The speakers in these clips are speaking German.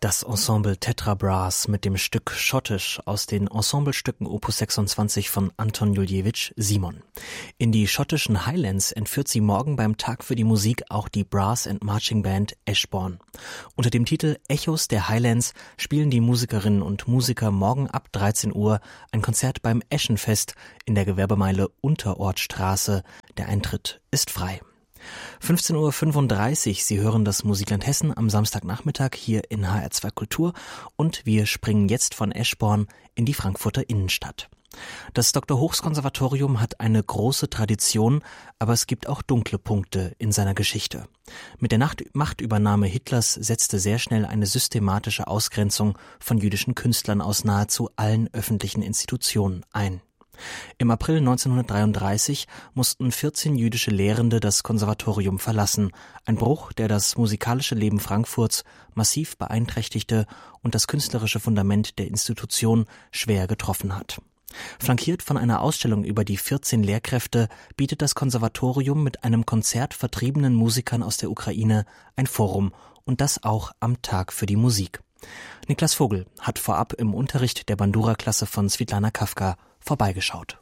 Das Ensemble Tetra Brass mit dem Stück Schottisch aus den Ensemblestücken Opus 26 von Anton Juljewitsch, Simon. In die schottischen Highlands entführt sie morgen beim Tag für die Musik auch die Brass and Marching Band Ashbourne. Unter dem Titel Echos der Highlands spielen die Musikerinnen und Musiker morgen ab 13 Uhr ein Konzert beim Eschenfest in der Gewerbemeile Unterortstraße. Der Eintritt ist frei. 15.35 Uhr, Sie hören das Musikland Hessen am Samstagnachmittag hier in HR2 Kultur und wir springen jetzt von Ashbourne in die Frankfurter Innenstadt. Das Dr. Hochs Konservatorium hat eine große Tradition, aber es gibt auch dunkle Punkte in seiner Geschichte. Mit der Machtübernahme Hitlers setzte sehr schnell eine systematische Ausgrenzung von jüdischen Künstlern aus nahezu allen öffentlichen Institutionen ein. Im April 1933 mussten 14 jüdische Lehrende das Konservatorium verlassen, ein Bruch, der das musikalische Leben Frankfurts massiv beeinträchtigte und das künstlerische Fundament der Institution schwer getroffen hat. Flankiert von einer Ausstellung über die 14 Lehrkräfte bietet das Konservatorium mit einem Konzert vertriebenen Musikern aus der Ukraine ein Forum und das auch am Tag für die Musik. Niklas Vogel hat vorab im Unterricht der Bandura-Klasse von Svitlana Kafka vorbeigeschaut.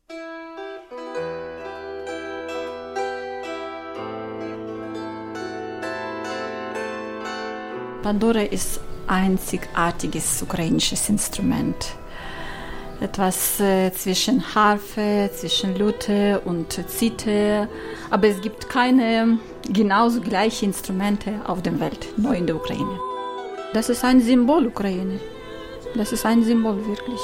Bandura ist ein einzigartiges ukrainisches Instrument. Etwas zwischen Harfe, zwischen Lute und Zither. Aber es gibt keine genauso gleichen Instrumente auf der Welt, nur in der Ukraine. Das ist ein Symbol Ukraine. Das ist ein Symbol wirklich.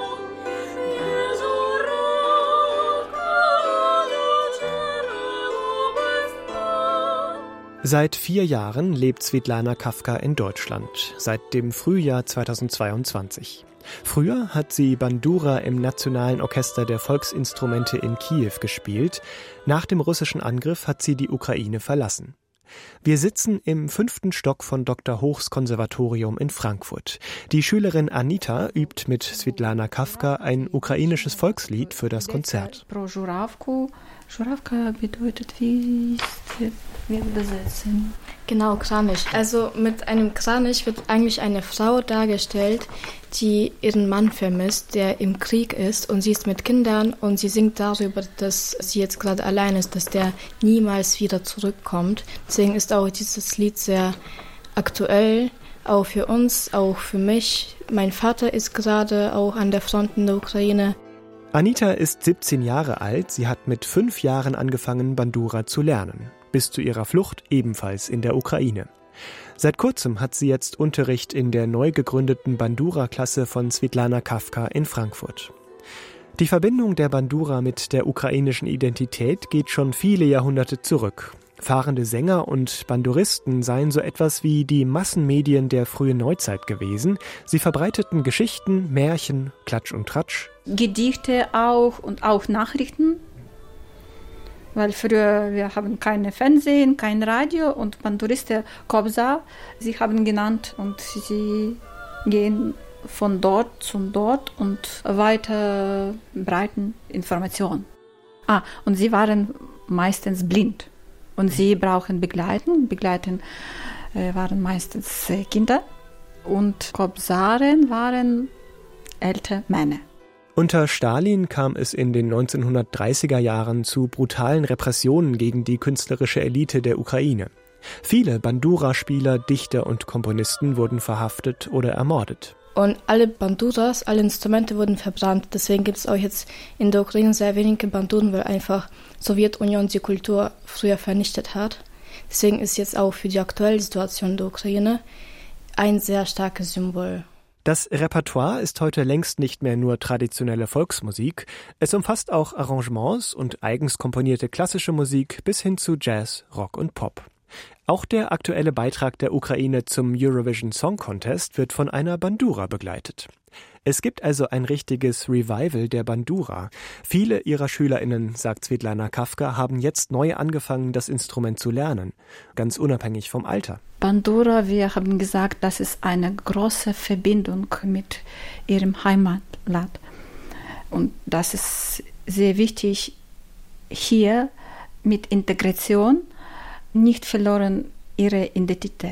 Seit 4 Jahren lebt Svitlana Kafka in Deutschland, seit dem Frühjahr 2022. Früher hat sie Bandura im Nationalen Orchester der Volksinstrumente in Kiew gespielt. Nach dem russischen Angriff hat sie die Ukraine verlassen. Wir sitzen im 5. Stock von Dr. Hochs Konservatorium in Frankfurt. Die Schülerin Anita übt mit Svitlana Kafka ein ukrainisches Volkslied für das Konzert. Żurawka bedeutet, wie wir besetzen. Genau, Kranich. Also mit einem Kranich wird eigentlich eine Frau dargestellt, die ihren Mann vermisst, der im Krieg ist und sie ist mit Kindern und sie singt darüber, dass sie jetzt gerade allein ist, dass der niemals wieder zurückkommt. Deswegen ist auch dieses Lied sehr aktuell, auch für uns, auch für mich. Mein Vater ist gerade auch an der Front in der Ukraine. Anita ist 17 Jahre alt, sie hat mit 5 Jahren angefangen, Bandura zu lernen. Bis zu ihrer Flucht ebenfalls in der Ukraine. Seit kurzem hat sie jetzt Unterricht in der neu gegründeten Bandura-Klasse von Svitlana Kafka in Frankfurt. Die Verbindung der Bandura mit der ukrainischen Identität geht schon viele Jahrhunderte zurück. Fahrende Sänger und Banduristen seien so etwas wie die Massenmedien der frühen Neuzeit gewesen. Sie verbreiteten Geschichten, Märchen, Klatsch und Tratsch. Gedichte auch und auch Nachrichten. Weil früher, wir haben kein Fernsehen, kein Radio und Banduristen Kobza, sie haben genannt und sie gehen von dort zu dort und weiter breiten Informationen. Und sie waren meistens blind und sie brauchen Begleiten waren meistens Kinder und Kobzaren waren ältere Männer. Unter Stalin kam es in den 1930er Jahren zu brutalen Repressionen gegen die künstlerische Elite der Ukraine. Viele Bandura-Spieler, Dichter und Komponisten wurden verhaftet oder ermordet. Und alle Banduras, alle Instrumente wurden verbrannt. Deswegen gibt es auch jetzt in der Ukraine sehr wenige Banduren, weil einfach Sowjetunion die Kultur früher vernichtet hat. Deswegen ist jetzt auch für die aktuelle Situation der Ukraine ein sehr starkes Symbol. Das Repertoire ist heute längst nicht mehr nur traditionelle Volksmusik. Es umfasst auch Arrangements und eigens komponierte klassische Musik bis hin zu Jazz, Rock und Pop. Auch der aktuelle Beitrag der Ukraine zum Eurovision Song Contest wird von einer Bandura begleitet. Es gibt also ein richtiges Revival der Bandura. Viele ihrer SchülerInnen, sagt Svitlana Kafka, haben jetzt neu angefangen, das Instrument zu lernen, ganz unabhängig vom Alter. Bandura, wir haben gesagt, das ist eine große Verbindung mit ihrem Heimatland. Und das ist sehr wichtig, hier mit Integration nicht verloren ihre Identität.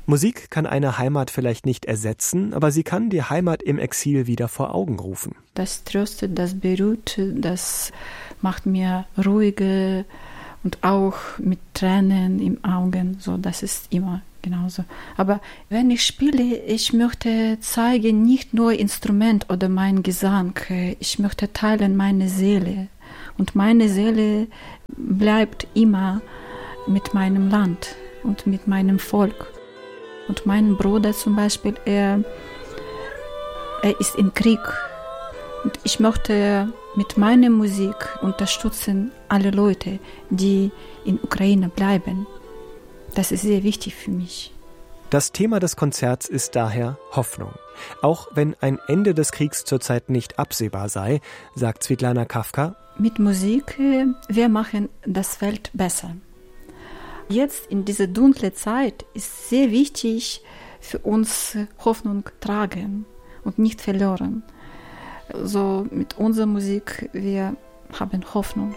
Musik kann eine Heimat vielleicht nicht ersetzen, aber sie kann die Heimat im Exil wieder vor Augen rufen. Das tröstet, das beruhigt, das macht mir ruhige und auch mit Tränen im Augen. So, das ist immer genauso. Aber wenn ich spiele, ich möchte zeigen, nicht nur Instrument oder mein Gesang. Ich möchte teilen meine Seele. Und meine Seele bleibt immer mit meinem Land und mit meinem Volk. Und mein Bruder zum Beispiel, er ist im Krieg. Und ich möchte mit meiner Musik unterstützen alle Leute, die in Ukraine bleiben. Das ist sehr wichtig für mich. Das Thema des Konzerts ist daher Hoffnung. Auch wenn ein Ende des Kriegs zurzeit nicht absehbar sei, sagt Switlana Kafka, mit Musik, wir machen das Welt besser. Jetzt in dieser dunklen Zeit ist sehr wichtig für uns Hoffnung tragen und nicht verloren. So mit unserer Musik, wir haben Hoffnung.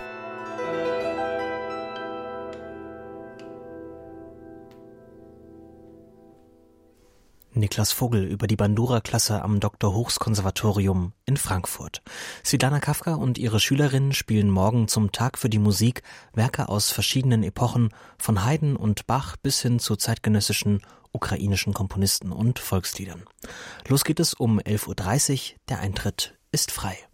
Niklas Vogel über die Bandura-Klasse am Dr. Hochs Konservatorium in Frankfurt. Switlana Kafka und ihre Schülerinnen spielen morgen zum Tag für die Musik Werke aus verschiedenen Epochen, von Haydn und Bach bis hin zu zeitgenössischen ukrainischen Komponisten und Volksliedern. Los geht es um 11:30 Uhr, der Eintritt ist frei.